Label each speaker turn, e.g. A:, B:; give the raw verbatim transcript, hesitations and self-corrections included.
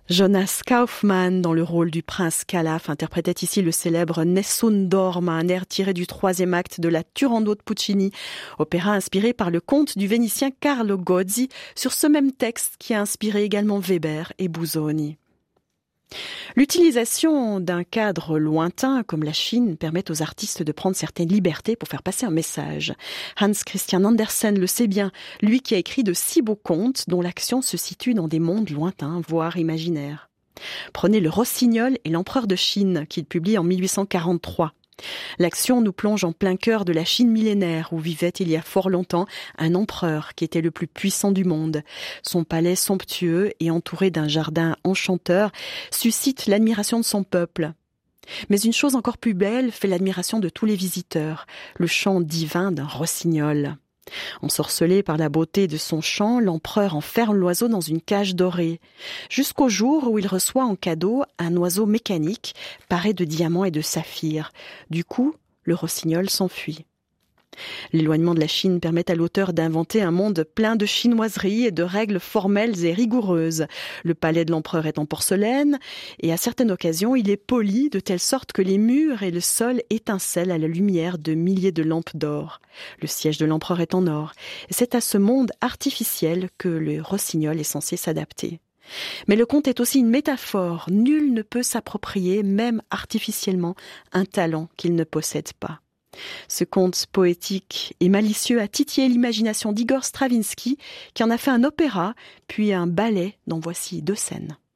A: Jonas Kaufmann, dans le rôle du prince Calaf, interprétait ici le célèbre Nessun Dorma, un air tiré du troisième acte de la Turandot de Puccini, opéra inspiré par le conte du Vénitien Carlo Gozzi, sur ce même texte qui a inspiré également Weber et Busoni. L'utilisation d'un cadre lointain comme la Chine permet aux artistes de prendre certaines libertés pour faire passer un message. Hans Christian Andersen le sait bien, lui qui a écrit de si beaux contes dont l'action se situe dans des mondes lointains, voire imaginaires. Prenez Le Rossignol et l'Empereur de Chine, qu'il publie en mille huit cent quarante-trois. L'action nous plonge en plein cœur de la Chine millénaire où vivait il y a fort longtemps un empereur qui était le plus puissant du monde. Son palais somptueux et entouré d'un jardin enchanteur suscite l'admiration de son peuple. Mais une chose encore plus belle fait l'admiration de tous les visiteurs, le chant divin d'un rossignol. Ensorcelé par la beauté de son chant, l'empereur enferme l'oiseau dans une cage dorée, jusqu'au jour où il reçoit en cadeau un oiseau mécanique paré de diamants et de saphirs. Du coup, le rossignol s'enfuit. L'éloignement de la Chine permet à l'auteur d'inventer un monde plein de chinoiseries et de règles formelles et rigoureuses. Le palais de l'empereur est en porcelaine et à certaines occasions, il est poli de telle sorte que les murs et le sol étincellent à la lumière de milliers de lampes d'or. Le siège de l'empereur est en or. Et c'est à ce monde artificiel que le rossignol est censé s'adapter. Mais le conte est aussi une métaphore. Nul ne peut s'approprier, même artificiellement, un talent qu'il ne possède pas. Ce conte poétique et malicieux a titillé l'imagination d'Igor Stravinsky, qui en a fait un opéra, puis un ballet dont voici deux scènes.